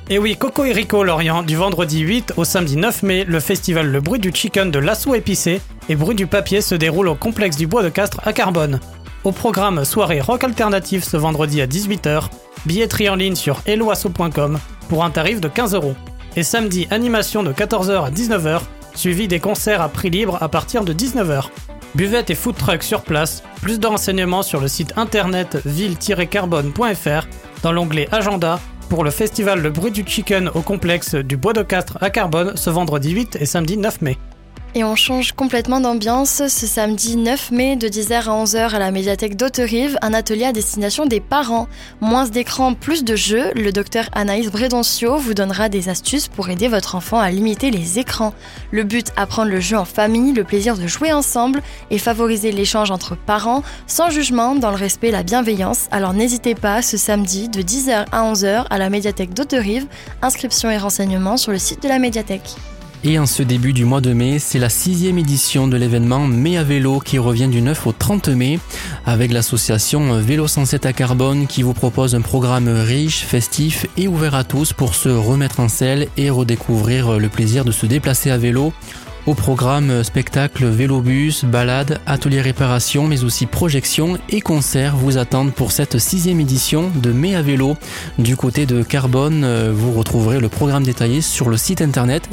Et oui, Coco et Rico Lorient, du vendredi 8 au samedi 9 mai, le festival Le Bruit du Chicken de l'Assaut Épicé et Bruit du Papier se déroule au complexe du Bois de Castres à Carbone. Au programme soirée rock alternative ce vendredi à 18h, billetterie en ligne sur helloasso.com pour un tarif de 15€. Et samedi, animation de 14h à 19h, suivi des concerts à prix libre à partir de 19h. Buvette et food truck sur place, plus de renseignements sur le site internet ville-carbone.fr dans l'onglet Agenda pour le festival Le Bruit du Chicken au complexe du Bois de Castres à Carbone ce vendredi 8 et samedi 9 mai. Et on change complètement d'ambiance. Ce samedi 9 mai, de 10h à 11h à la médiathèque d'Hauterive, un atelier à destination des parents. Moins d'écran, plus de jeux. Le docteur Anaïs Bredoncio vous donnera des astuces pour aider votre enfant à limiter les écrans. Le but, apprendre le jeu en famille, le plaisir de jouer ensemble et favoriser l'échange entre parents, sans jugement, dans le respect et la bienveillance. Alors n'hésitez pas, ce samedi, de 10h à 11h à la médiathèque d'Hauterive. Inscriptions et renseignements sur le site de la médiathèque. Et en ce début du mois de mai, c'est la 6e édition de l'événement Mai à vélo qui revient du 9 au 30 mai avec l'association Vélo 107 à Carbone qui vous propose un programme riche, festif et ouvert à tous pour se remettre en selle et redécouvrir le plaisir de se déplacer à vélo. Au programme, spectacle, vélobus, balades, ateliers réparation, mais aussi projections et concerts vous attendent pour cette 6e édition de Mai à vélo. Du côté de Carbone, vous retrouverez le programme détaillé sur le site internet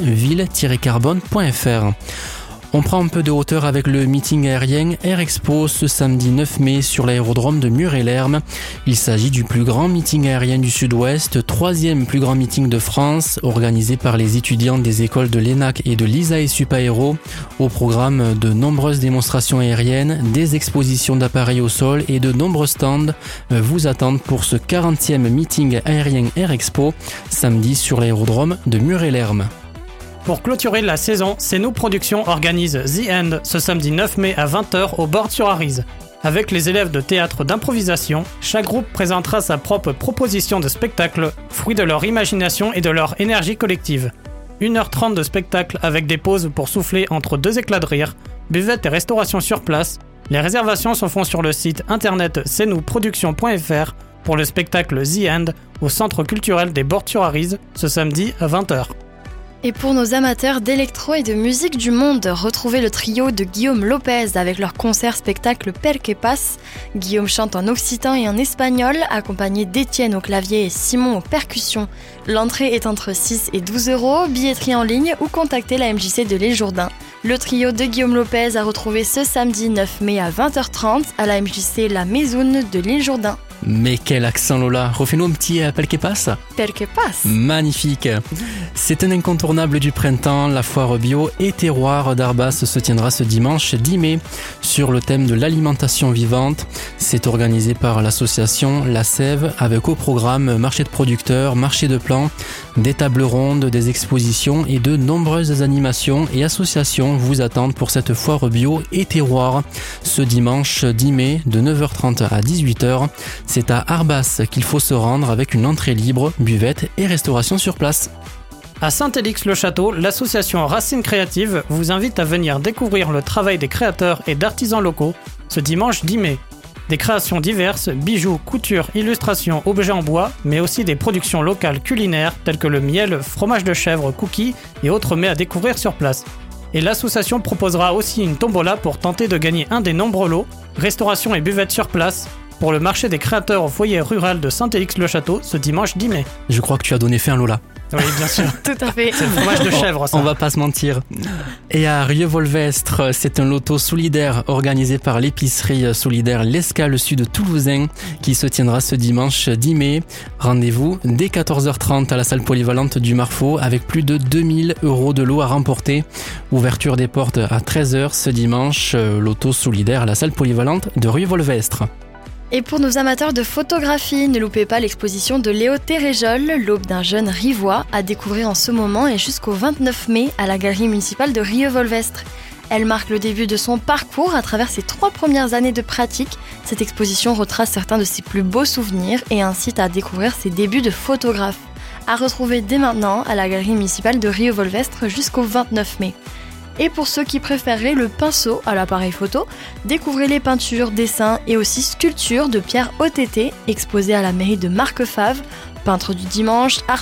ville-carbone.fr. On prend un peu de hauteur avec le meeting aérien Air Expo ce samedi 9 mai sur l'aérodrome de Mur-et-Lerme. Il s'agit du plus grand meeting aérien du Sud-Ouest, 3e plus grand meeting de France, organisé par les étudiants des écoles de l'ENAC et de l'ISA et Supaéro. Au programme, de nombreuses démonstrations aériennes, des expositions d'appareils au sol et de nombreux stands vous attendent pour ce 40e meeting aérien Air Expo, samedi sur l'aérodrome de Mur-et-Lerme. Pour clôturer la saison, C'est Nous Productions organise The End ce samedi 9 mai à 20h au Bord-sur-Arize. Avec les élèves de théâtre d'improvisation, chaque groupe présentera sa propre proposition de spectacle, fruit de leur imagination et de leur énergie collective. 1h30 de spectacle avec des pauses pour souffler entre 2 éclats de rire, buvette et restauration sur place. Les réservations se font sur le site internet cnouproduction.fr pour le spectacle The End au Centre culturel des Bords-sur-Arize ce samedi à 20h. Et pour nos amateurs d'électro et de musique du monde, retrouvez le trio de Guillaume Lopez avec leur concert-spectacle Per que Pas. Guillaume chante en occitan et en espagnol, accompagné d'Étienne au clavier et Simon aux percussions. L'entrée est entre 6 et 12€, billetterie en ligne ou contactez la MJC de l'Île Jourdain. Le trio de Guillaume Lopez a retrouvé ce samedi 9 mai à 20h30 à la MJC La Maisoune de l'Île Jourdain. Mais quel accent Lola, refais-nous un petit Per que Pas. Per que Pas. Magnifique. C'est un incontournable du printemps, la foire bio et terroir d'Arbas se tiendra ce dimanche 10 mai sur le thème de l'alimentation vivante. C'est organisé par l'association La Sève avec au programme marché de producteurs, marché de plants, des tables rondes, des expositions et de nombreuses animations et associations vous attendent pour cette foire bio et terroir ce dimanche 10 mai de 9h30 à 18h. C'est à Arbas qu'il faut se rendre avec une entrée libre, buvette et restauration sur place. À Saint-Élix-le-Château, l'association Racines Créatives vous invite à venir découvrir le travail des créateurs et d'artisans locaux ce dimanche 10 mai. Des créations diverses, bijoux, couture, illustrations, objets en bois, mais aussi des productions locales culinaires telles que le miel, fromage de chèvre, cookies et autres mets à découvrir sur place. Et l'association proposera aussi une tombola pour tenter de gagner un des nombreux lots, restauration et buvette sur place, pour le marché des créateurs au foyer rural de Saint-Élix-le-Château ce dimanche 10 mai. Je crois que tu as donné fin Lola. Oui, bien sûr. Tout à fait. C'est le fromage de chèvre, ça. On va pas se mentir. Et à Rieux-Volvestre, c'est un loto solidaire organisé par l'épicerie solidaire L'Escale Sud Toulousain qui se tiendra ce dimanche 10 mai. Rendez-vous dès 14h30 à la salle polyvalente du Marfaux avec plus de 2000 € de lot à remporter. Ouverture des portes à 13h ce dimanche. Loto solidaire à la salle polyvalente de Rieux-Volvestre. Et pour nos amateurs de photographie, ne loupez pas l'exposition de Léo Téréjol, l'aube d'un jeune Rivois, à découvrir en ce moment et jusqu'au 29 mai à la galerie municipale de Rieux-Volvestre. Elle marque le début de son parcours à travers ses 3 premières années de pratique. Cette exposition retrace certains de ses plus beaux souvenirs et incite à découvrir ses débuts de photographe. À retrouver dès maintenant à la galerie municipale de Rieux-Volvestre jusqu'au 29 mai. Et pour ceux qui préféreraient le pinceau à l'appareil photo, découvrez les peintures, dessins et aussi sculptures de Pierre OTT exposées à la mairie de Marquefave. Peintre du dimanche,